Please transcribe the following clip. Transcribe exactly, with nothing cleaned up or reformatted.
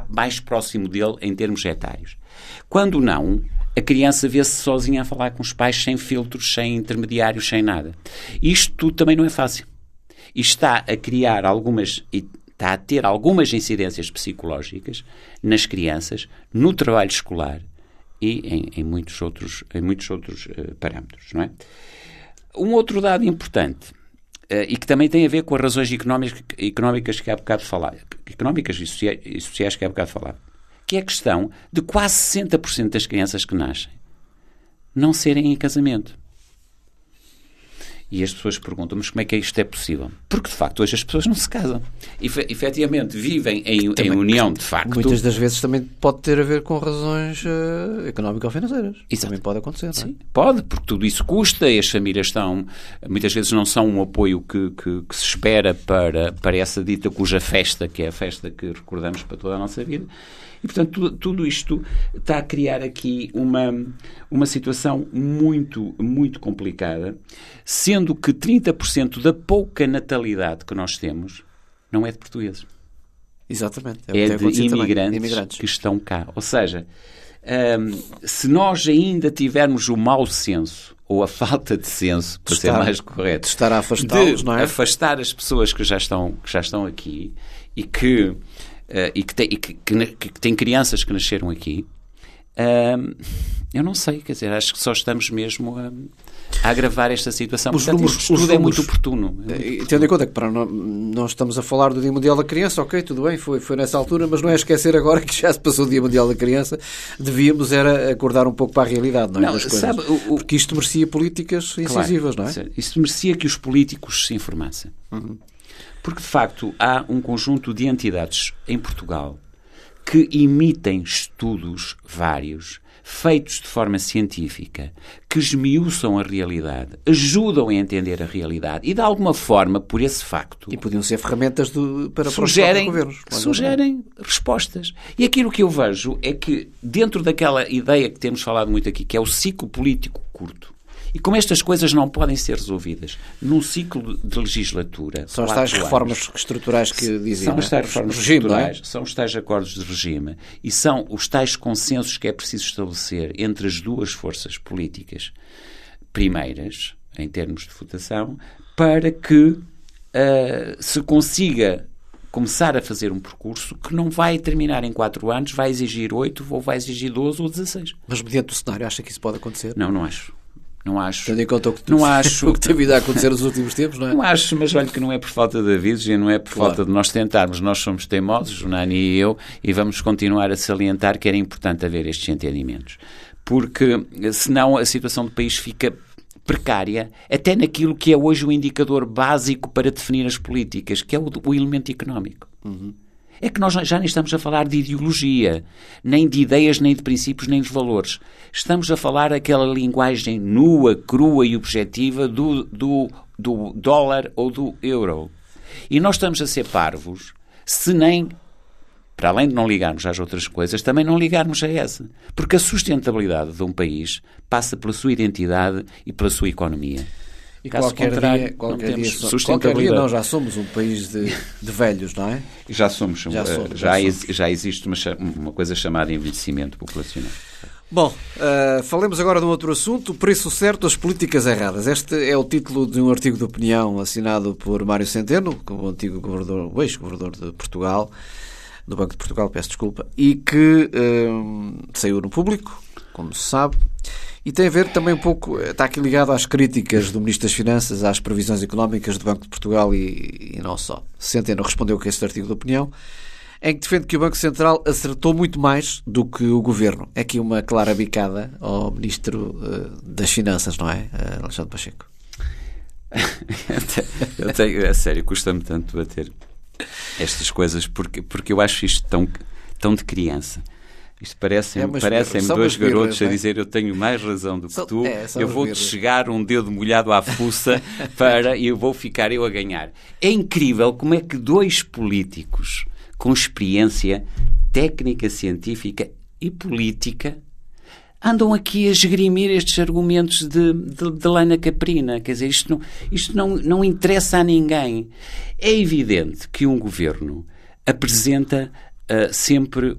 mais próximo dele em termos etários. Quando não, a criança vê-se sozinha a falar com os pais, sem filtros, sem intermediários, sem nada. Isto tudo também não é fácil. Isto está a criar algumas, está a ter algumas incidências psicológicas nas crianças, no trabalho escolar e em, em muitos outros, em muitos outros uh, parâmetros, não é? Um outro dado importante, uh, e que também tem a ver com as razões económicas, económicas que há bocado falar, económicas e sociais, e sociais que há bocado falar, que é a questão de quase sessenta por cento das crianças que nascem não serem em casamento. E as pessoas perguntam, mas como é que isto é possível? Porque, de facto, hoje as pessoas não se casam. E, efetivamente, vivem em, em união, de facto. Muitas das vezes também pode ter a ver com razões uh, económico-financeiras. Isso também pode acontecer, Sim, não é? Pode, porque tudo isso custa e as famílias estão, muitas vezes não são um apoio que, que, que se espera para, para essa dita cuja festa, que é a festa que recordamos para toda a nossa vida. E, portanto, tudo, tudo isto está a criar aqui uma, uma situação muito, muito complicada, sendo que trinta por cento da pouca natalidade que nós temos não é de portugueses. Exatamente. É, é de imigrantes, imigrantes que estão cá. Ou seja, um, se nós ainda tivermos o mau senso, ou a falta de senso, para estar, ser mais correto, de estar a afastá-los, não é? afastar as pessoas que já estão, que já estão aqui e que... Uh, e, que tem, e que, que, que tem crianças que nasceram aqui, uh, eu não sei, quer dizer, acho que só estamos mesmo a, a agravar esta situação. Os Portanto, números, isto tudo os é números, muito oportuno. É muito oportuno. Tendo em conta que para nós, nós estamos a falar do Dia Mundial da Criança, ok, tudo bem, foi, foi nessa altura, mas não é esquecer agora que já se passou o Dia Mundial da Criança, devíamos era acordar um pouco para a realidade, não é? Não, das coisas. sabe, o, o... Porque isto merecia políticas incisivas, claro, não é? Isto merecia que os políticos se informassem. Uhum. Porque, de facto, há um conjunto de entidades em Portugal que emitem estudos vários, feitos de forma científica, que esmiuçam a realidade, ajudam a entender a realidade e, de alguma forma, por esse facto... E podiam ser ferramentas do, para, sugerem, para os governos. Claro, sugerem respostas. E aquilo que eu vejo é que, dentro daquela ideia que temos falado muito aqui, que é o ciclo político curto, e como estas coisas não podem ser resolvidas num ciclo de legislatura... São as tais reformas estruturais que diziam. São as tais reformas estruturais, são os tais acordos de regime e são os tais consensos que é preciso estabelecer entre as duas forças políticas primeiras, em termos de votação, para que uh, se consiga começar a fazer um percurso que não vai terminar em quatro anos, vai exigir oito, ou vai exigir doze ou dezasseis. Mas mediante o cenário, acha que isso pode acontecer? Não, não acho. Não acho. Tendo em conta o que, não acho, o que tem vindo a acontecer nos últimos tempos, não é? Não acho, mas olha que não é por falta de avisos e não é por claro. falta de nós tentarmos. Nós somos teimosos, o Nani e eu, e vamos continuar a salientar que era importante haver estes entendimentos. Porque senão a situação do país fica precária, até naquilo que é hoje o indicador básico para definir as políticas, que é o, o elemento económico. Uhum. É que nós já nem estamos a falar de ideologia, nem de ideias, nem de princípios, nem de valores. Estamos a falar aquela linguagem nua, crua e objetiva do, do, do dólar ou do euro. E nós estamos a ser parvos se nem, para além de não ligarmos às outras coisas, também não ligarmos a essa. Porque a sustentabilidade de um país passa pela sua identidade e pela sua economia. E Caso qualquer dia, qualquer dia, qualquer dia não, já somos um país de, de velhos, não é? Já somos. Já, somos, já, já, somos. já existe uma, uma coisa chamada envelhecimento populacional. Bom, uh, falemos agora de um outro assunto, o preço certo das políticas erradas. Este é o título de um artigo de opinião assinado por Mário Centeno, o antigo governador, o ex-governador de Portugal, do Banco de Portugal, peço desculpa, e que uh, saiu no público, como se sabe. E tem a ver também um pouco, está aqui ligado às críticas do Ministro das Finanças, às previsões económicas do Banco de Portugal e, e não só. Centeno respondeu com este artigo de opinião, em que defende que o Banco Central acertou muito mais do que o Governo. É aqui uma clara bicada ao Ministro uh, das Finanças, não é, uh, Alexandre Pacheco? eu tenho, é sério, custa-me tanto bater estas coisas, porque, porque eu acho isto tão, tão de criança. Isto parecem, é parecem dois garotos birras, a dizer eu tenho mais razão do que são, tu, é, eu vou-te chegar um dedo molhado à fuça para, e eu vou ficar eu a ganhar. É incrível como é que dois políticos com experiência técnica, científica e política andam aqui a esgrimir estes argumentos de, de, de lana caprina. Quer dizer, isto, não, isto não, não interessa a ninguém. É evidente que um governo apresenta uh, sempre